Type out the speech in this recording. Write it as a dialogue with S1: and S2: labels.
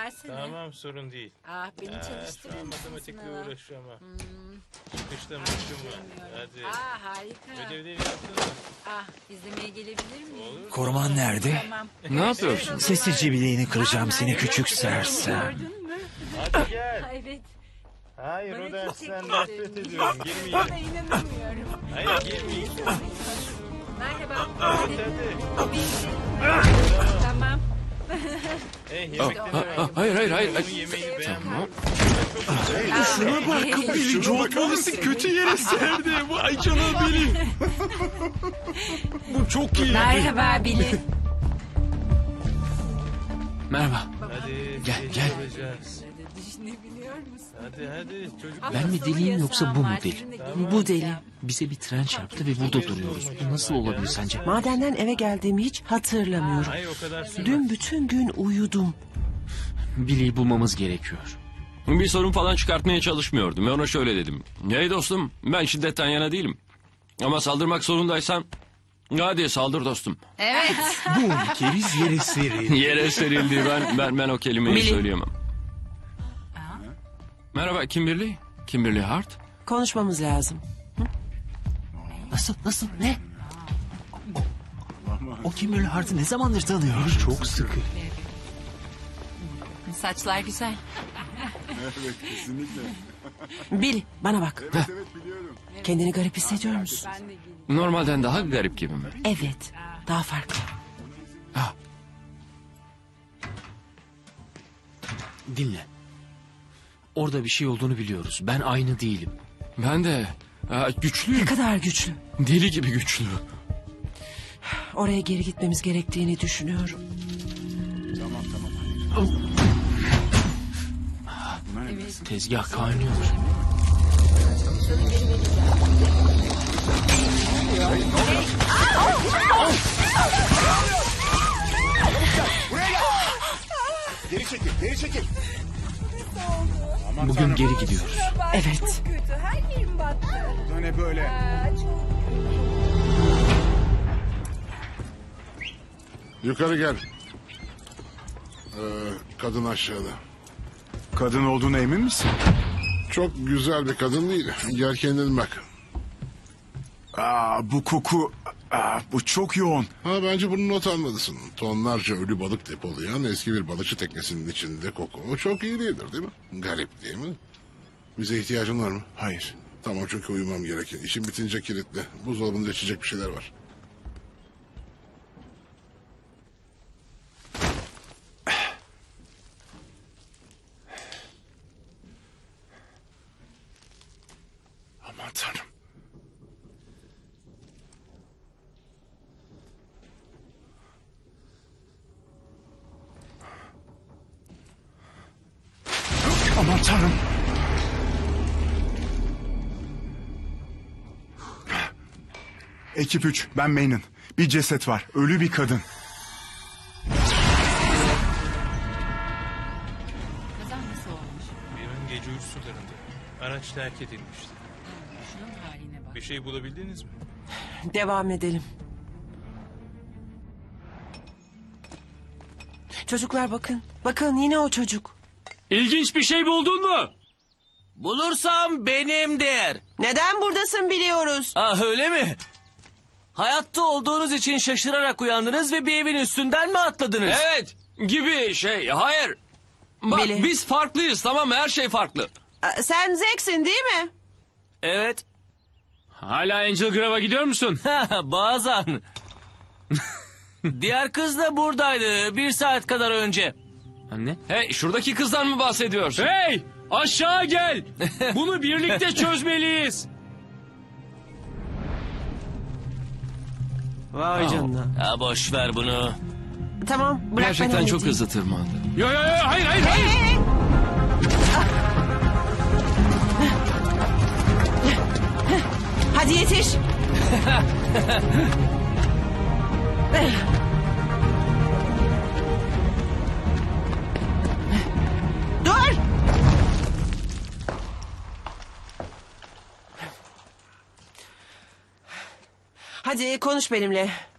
S1: versene.
S2: Tamam, sorun değil.
S1: Ah, beni
S2: Şu
S1: çalıştırır
S2: an
S1: mısın
S2: matematikle
S1: sınava?
S2: uğraşıyorum ama. Çıkışta maçım var. Hadi.
S1: Harika.
S2: Ödevleri yaptın mı?
S1: İzlemeye gelebilir miyim?
S2: Olur.
S3: Koruman nerede?
S1: Tamam.
S4: Ne yapıyorsun?
S3: Sessizce bileğini kıracağım seni küçük sersem.
S1: Gördün mü?
S2: Hadi gel.
S1: Evet.
S2: Hayır, o
S1: Bana
S2: dersten
S1: teşekkür
S2: nefret
S1: ederim.
S2: ediyorum.
S1: Bana
S2: Girmeyeyim.
S1: inanamıyorum.
S2: Hayır, girmeyeyim.
S1: Merhaba.
S2: Hadi.
S1: Tamam.
S2: Yemekten
S4: Hayır.
S2: Onun yemeğini beğenmem.
S3: Şuna bak, Billy contmalısın kötü yere serdi. Vay canına Billy. Bu çok iyi.
S1: Merhaba Billy.
S4: Merhaba.
S2: Hadi.
S4: Gel,
S2: geç
S4: gel.
S2: olacağız.
S1: Düşünebiliyor musun?
S2: Hadi. Çocuk.
S4: Ben mi deliyim yoksa bu mu deli?
S3: Bu deli.
S4: Bize bir tren çarptı ve burada duruyoruz. Bu nasıl olabilir sence?
S3: Madenden eve geldiğimi hiç hatırlamıyorum.
S2: Hayır, o kadar sürmez.
S3: Dün bütün gün uyudum.
S4: Billy'yi bulmamız gerekiyor.
S5: Bir sorun falan çıkartmaya çalışmıyordum. Ben ona şöyle dedim. Hey dostum, ben şiddetten yana değilim. Ama saldırmak zorundaysan hadi saldır dostum.
S1: Evet.
S3: Bu keriz yere serildi.
S5: Yere serildi. Ben o kelimeyi
S3: Billy.
S5: söyleyemem. Merhaba, Kimberly. Kimberly Hart.
S3: Konuşmamız lazım.
S4: Nasıl? Ne? O Kimberly Hart'ı ne zamandır tanıyor? Çok sıkı.
S1: Saçlar güzel.
S3: Billy bana bak. Kendini garip hissediyor musun?
S5: Normalden daha garip gibi mi?
S3: Evet. Daha farklı.
S4: Dinle. Orada bir şey olduğunu biliyoruz. Ben aynı değilim.
S5: Ben de güçlüyüm.
S3: Ne kadar güçlü.
S5: Deli gibi güçlü.
S3: Oraya geri gitmemiz gerektiğini düşünüyorum.
S4: Tezgah kaynıyor.
S6: Geri çekil.
S4: Bugün geri gidiyoruz.
S3: Evet.
S1: Kötü. Her yerim battı.
S6: Bu ne böyle?
S7: Yukarı gel. Kadın aşağıda.
S6: Kadın olduğuna emin misin?
S7: Çok güzel bir kadın değil. Gel kendin bak.
S6: Bu koku... bu çok yoğun.
S7: Bence bunu not almalısın. Tonlarca ölü balık depolayan eski bir balıkçı teknesinin içinde koku. O çok iyi değildir değil mi? Garip değil mi? Bize ihtiyacın var mı?
S6: Hayır.
S7: Tamam, çünkü uyumam gerekir. İşim bitince kilitle. Buzdolabında içecek bir şeyler var.
S6: Aman tanrım. Aman tanrım. Ekip 3, ben Maynon. Bir ceset var, ölü bir kadın.
S1: Kazan nasıl olmuş?
S2: Yarın gece uç sularında. Araç terk edilmişti.
S1: Şunun haline bak.
S2: Bir şey bulabildiniz mi?
S3: Devam edelim. Çocuklar bakın. Bakın yine o çocuk.
S5: İlginç bir şey buldun mu?
S8: Bulursam benimdir.
S3: Neden buradasın biliyoruz.
S8: Öyle mi? Hayatta olduğunuz için şaşırarak uyandınız ve bir evin üstünden mi atladınız?
S5: Evet gibi şey. Hayır. Bak
S3: Billy.
S5: biz farklıyız, tamam mı? Her şey farklı.
S3: Sen Zek'sin değil mi?
S8: Evet.
S5: Hala Angel Grove'a gidiyor musun?
S8: Bazen. Diğer kız da buradaydı 1 saat kadar önce.
S4: Anne?
S5: Hey, şuradaki kızdan mı bahsediyorsun? Hey, aşağı gel. Bunu birlikte çözmeliyiz.
S3: Vay canına.
S8: Boş ver bunu.
S3: Tamam bırak ben
S5: Gerçekten çok
S3: halledeyim.
S5: hızlı tırmandı. Yo, hayır.
S3: Hadi yetiş. Dur. Hadi konuş benimle.